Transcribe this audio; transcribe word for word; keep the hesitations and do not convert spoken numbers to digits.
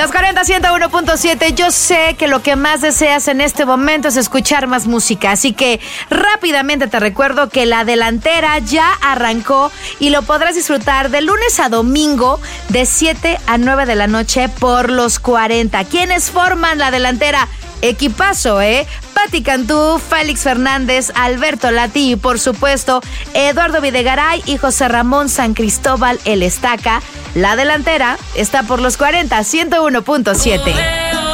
Los cuarenta, ciento uno punto siete. Yo sé que lo que más deseas en este momento es escuchar más música, así que rápidamente te recuerdo que La Delantera ya arrancó y lo podrás disfrutar de lunes a domingo de siete a nueve de la noche por los cuarenta. ¿Quiénes forman La Delantera? Equipazo, ¿eh? Pati Cantú, Félix Fernández, Alberto Lati y, por supuesto, Eduardo Videgaray y José Ramón San Cristóbal el Estaca. La Delantera está por los cuarenta, ciento uno punto siete.